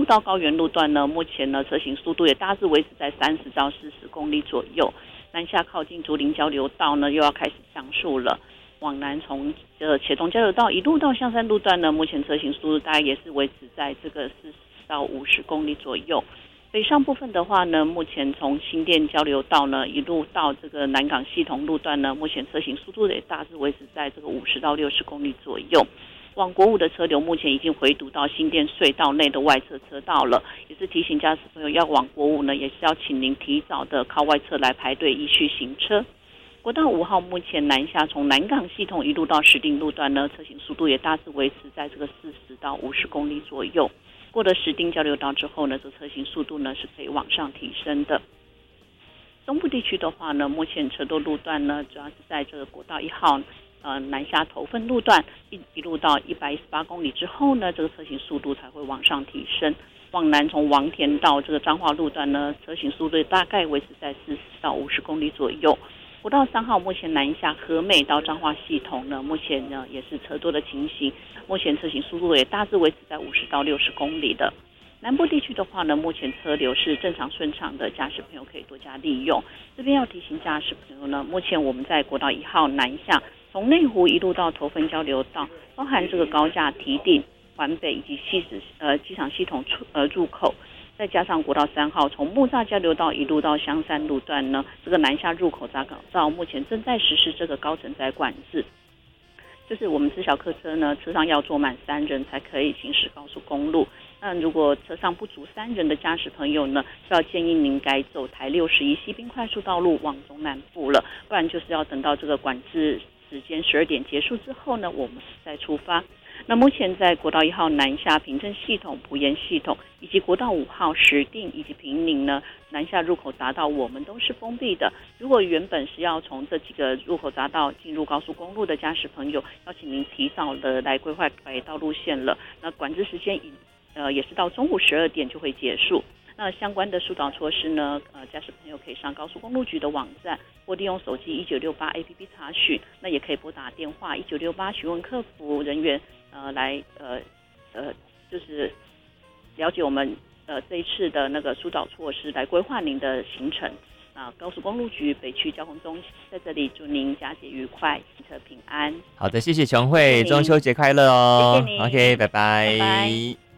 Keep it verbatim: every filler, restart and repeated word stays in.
到高原路段呢，目前呢车行速度也大致维持在三十到四十公里左右。南下靠近竹林交流道呢，又要开始降速了。往南从呃茄苳交流道一路到象山路段呢，目前车行速度大概也是维持在这个四十到五十公里左右。北上部分的话呢，目前从新店交流道呢一路到这个南港系统路段呢，目前车行速度也大致维持在这个五十到六十公里左右。往国五的车流目前已经回堵到新店隧道内的外侧车道了，也是提醒驾驶朋友要往国五呢，也是要请您提早的靠外侧来排队依序行车。国道五号目前南下从南港系统一路到石碇路段呢，车行速度也大致维持在这个四十到五十公里左右。过了石碇交流道之后呢，这车行速度呢是可以往上提升的。中部地区的话呢，目前车多路段呢，主要是在这个国道一号呃南下头份路段一一路到一百一十八公里之后呢，这个车行速度才会往上提升。往南从王田到这个彰化路段呢，车行速度大概维持在四十到五十公里左右。国道三号目前南下和美到彰化系统呢，目前呢也是车多的情形，目前车行速度也大致维持在五十到六十公里的。南部地区的话呢，目前车流是正常顺畅的，驾驶朋友可以多加利用。这边要提醒驾驶朋友呢，目前我们在国道一号南下，从内湖一路到头份交流道，包含这个高架堤顶、环北以及西子呃机场系统出呃入口。再加上国道三号从木栅交流道一路到香山路段呢，这个南下入口匝道目前正在实施这个高承载管制，就是我们自小客车呢，车上要坐满三人才可以行驶高速公路。那如果车上不足三人的驾驶朋友呢，就要建议您改走台六十一西滨快速道路往中南部了，不然就是要等到这个管制时间十二点结束之后呢，我们再出发。那目前在国道一号南下平镇系统、埔盐系统以及国道五号石碇以及平宁呢，南下入口匝道我们都是封闭的。如果原本是要从这几个入口匝道进入高速公路的驾驶朋友，要请您提早的来规划改道路线了。那管制时间以呃也是到中午十二点就会结束。那相关的疏导措施呢，呃，驾驶朋友可以上高速公路局的网站，或利用手机一九六八 A P P 查询。那也可以拨打电话一九六八询问客服人员，呃，来呃呃，就是了解我们呃这一次的那个疏导措施，来规划您的行程。啊，高速公路局北区交通中心在这里祝您佳节愉快，行车平安。 好的，谢谢琼慧，中秋节快乐哦！ 谢谢您 OK， 拜拜。 拜拜。